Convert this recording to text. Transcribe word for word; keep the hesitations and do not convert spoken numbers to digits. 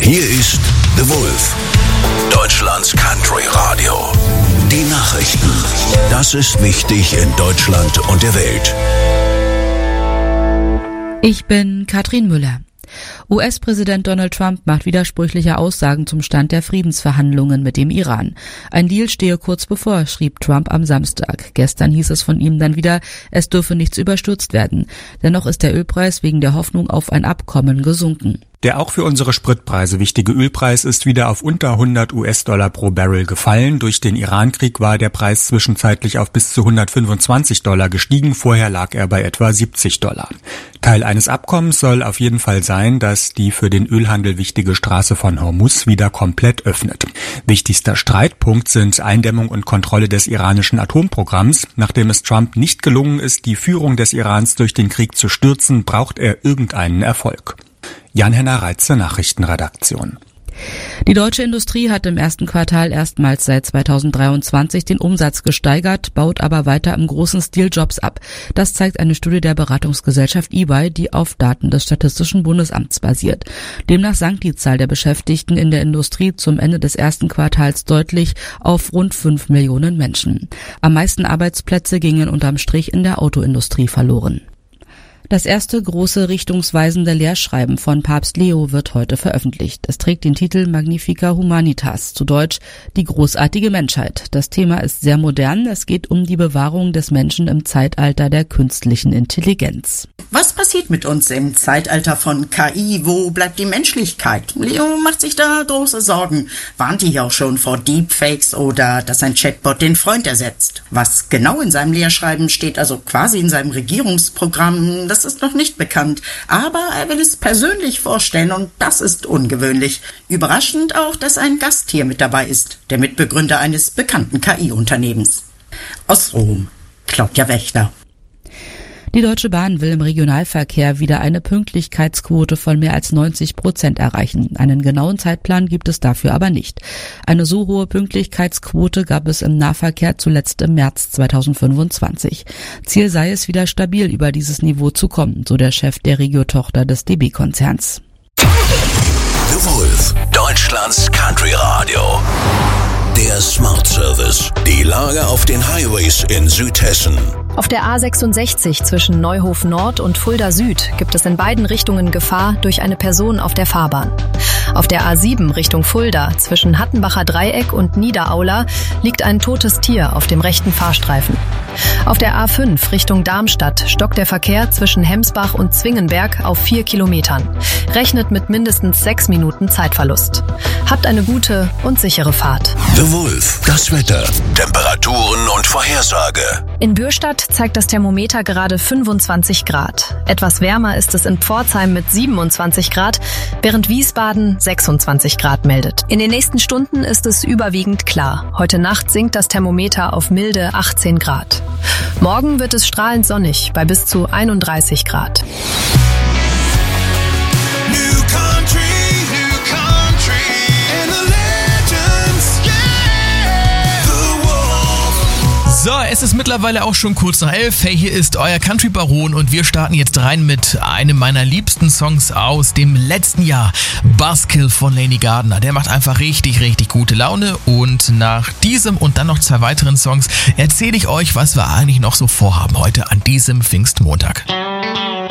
Hier ist The Wolf, Deutschlands Country Radio. Die Nachrichten. Das ist wichtig in Deutschland und der Welt. Ich bin Katrin Müller. U S-Präsident Donald Trump macht widersprüchliche Aussagen zum Stand der Friedensverhandlungen mit dem Iran. Ein Deal stehe kurz bevor, schrieb Trump am Samstag. Gestern hieß es von ihm dann wieder, es dürfe nichts überstürzt werden. Dennoch ist der Ölpreis wegen der Hoffnung auf ein Abkommen gesunken. Der auch für unsere Spritpreise wichtige Ölpreis ist wieder auf unter hundert US-Dollar pro Barrel gefallen. Durch den Irankrieg war der Preis zwischenzeitlich auf bis zu hundertfünfundzwanzig Dollar gestiegen. Vorher lag er bei etwa siebzig Dollar. Teil eines Abkommens soll auf jeden Fall sein, dass die für den Ölhandel wichtige Straße von Hormuz wieder komplett öffnet. Wichtigster Streitpunkt sind Eindämmung und Kontrolle des iranischen Atomprogramms. Nachdem es Trump nicht gelungen ist, die Führung des Irans durch den Krieg zu stürzen, braucht er irgendeinen Erfolg. Jan-Henner Reitze, Nachrichtenredaktion. Die deutsche Industrie hat im ersten Quartal erstmals seit zweitausenddreiundzwanzig den Umsatz gesteigert, baut aber weiter im großen Stil Jobs ab. Das zeigt eine Studie der Beratungsgesellschaft E Y, die auf Daten des Statistischen Bundesamts basiert. Demnach sank die Zahl der Beschäftigten in der Industrie zum Ende des ersten Quartals deutlich auf rund fünf Millionen Menschen. Am meisten Arbeitsplätze gingen unterm Strich in der Autoindustrie verloren. Das erste große richtungsweisende Lehrschreiben von Papst Leo wird heute veröffentlicht. Es trägt den Titel Magnifica Humanitas, zu Deutsch die großartige Menschheit. Das Thema ist sehr modern. Es geht um die Bewahrung des Menschen im Zeitalter der künstlichen Intelligenz. Was passiert mit uns im Zeitalter von K I? Wo bleibt die Menschlichkeit? Leo macht sich da große Sorgen. Warnte hier auch schon vor Deepfakes oder dass ein Chatbot den Freund ersetzt. Was genau in seinem Lehrschreiben steht, also quasi in seinem Regierungsprogramm, das ist noch nicht bekannt. Aber er will es persönlich vorstellen und das ist ungewöhnlich. Überraschend auch, dass ein Gast hier mit dabei ist, der Mitbegründer eines bekannten K I-Unternehmens. Aus Rom, Claudia Wächter. Die Deutsche Bahn will im Regionalverkehr wieder eine Pünktlichkeitsquote von mehr als neunzig Prozent erreichen. Einen genauen Zeitplan gibt es dafür aber nicht. Eine so hohe Pünktlichkeitsquote gab es im Nahverkehr zuletzt im März zweitausendfünfundzwanzig. Ziel sei es, wieder stabil über dieses Niveau zu kommen, so der Chef der Regio-Tochter des D B-Konzerns. The Wolf, Deutschlands Country Radio. Der Smart Service. Die Lage auf den Highways in Südhessen. Auf der A sechsundsechzig zwischen Neuhof Nord und Fulda Süd gibt es in beiden Richtungen Gefahr durch eine Person auf der Fahrbahn. Auf der A sieben Richtung Fulda zwischen Hattenbacher Dreieck und Niederaula liegt ein totes Tier auf dem rechten Fahrstreifen. Auf der A fünf Richtung Darmstadt stockt der Verkehr zwischen Hemsbach und Zwingenberg auf vier Kilometern. Rechnet mit mindestens sechs Minuten Zeitverlust. Habt eine gute und sichere Fahrt. The Wolf, das Wetter, Temperaturen und Vorhersage. In Bürstadt zeigt das Thermometer gerade fünfundzwanzig Grad. Etwas wärmer ist es in Pforzheim mit siebenundzwanzig Grad, während Wiesbaden sechsundzwanzig Grad meldet. In den nächsten Stunden ist es überwiegend klar. Heute Nacht sinkt das Thermometer auf milde achtzehn Grad. Morgen wird es strahlend sonnig bei bis zu einunddreißig Grad. So, es ist mittlerweile auch schon kurz nach elf. Hey, hier ist euer Country Baron und wir starten jetzt rein mit einem meiner liebsten Songs aus dem letzten Jahr. Buzzkill von Lady Gardner. Der macht einfach richtig, richtig gute Laune und nach diesem und dann noch zwei weiteren Songs erzähle ich euch, was wir eigentlich noch so vorhaben heute an diesem Pfingstmontag.